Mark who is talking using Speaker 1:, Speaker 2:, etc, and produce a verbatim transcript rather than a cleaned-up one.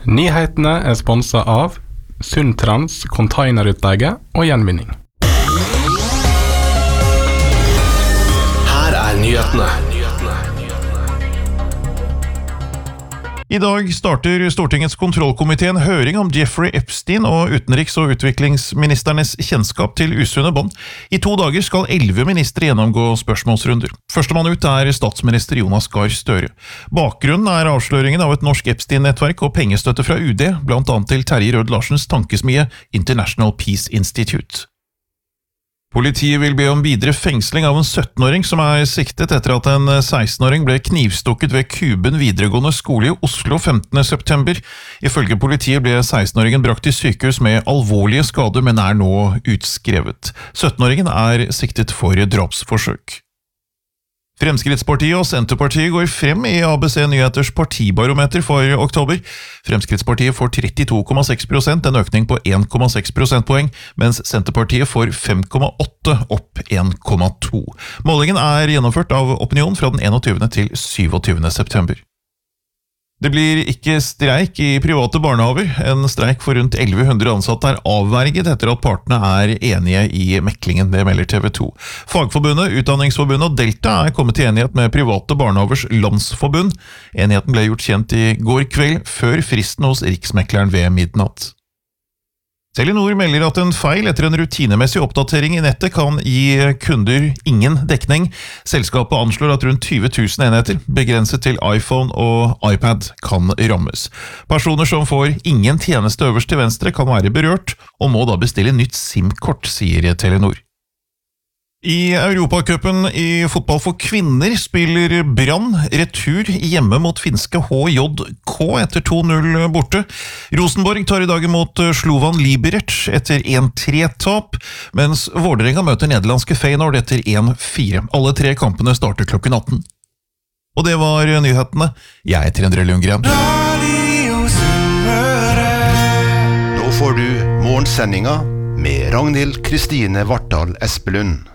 Speaker 1: Nyhetene er sponset av Sundtrans containerutleie og gjenvinning.
Speaker 2: Her er nyhetene.
Speaker 3: I dag starter Stortingets kontrollkomité en høring om Jeffrey Epstein og utenriks- og utviklingsministernes kjennskap til usunne bånd. I to dager skal elleve ministre gjennomgå spørsmålsrunder. Førstemann ut er statsminister Jonas Gahr Støre. Bakgrunnen er avsløringen av et norsk Epstein-nettverk og pengestøtte fra U D, blant annet til Terje Rød-Larsens tankesmie International Peace Institute. Politiet vil be om videre fengsling av en syttenåring som er siktet etter at en sekstenåring ble knivstukket ved Kuben videregående skole i Oslo femtende september. Ifølge politiet ble sekstenåringen brakt til sykehus med alvorlige skader, men er nå utskrevet. syttenåringen er siktet for drapsforsøk. Fremskrittspartiet og Senterpartiet går frem i A B C Nyheters partibarometer for oktober. Fremskrittspartiet får trettito komma seks prosent, en økning på en komma seks prosentpoeng, mens Senterpartiet får fem komma åtte, opp en komma to. Målingen er gjennomført av Opinion fra den enogtyvende til syvogtyvende september. Det blir ikke streik i private barnehaver. En streik for rundt elleve hundre ansatte er avverget etter at partene er enige i meklingen, det melder T V to. Fagforbundet, Utdanningsforbundet og Delta er kommet til enighet med Private Barnehavers Landsforbund. Enigheten ble gjort kjent i går kveld, før fristen hos Riksmekleren ved midnatt. Telenor melder at en feil etter en rutinemessig oppdatering i nettet kan gi kunder ingen dekning. Selskapet anslår at rundt tyve tusen enheter, begrenset til iPhone og iPad, kan rammes. Personer som får ingen tjeneste øverst til venstre kan være berørt, og må da bestille nytt SIM-kort, sier Telenor. I Europacupen i fotball for kvinner spiller Brann retur hjemme mot finske H J K etter to null borte. Rosenborg tar i dag imot Slovan Liberec etter en tre-tap, mens Vålerenga møter nederlandske Feyenoord etter en fire. Alle tre kampene starter klokken atten. Og det var nyhetene. Jeg heter Endre Lundgren.
Speaker 2: Nå får du morgensendinga med Ragnhild Kristine Vartdal Espelund.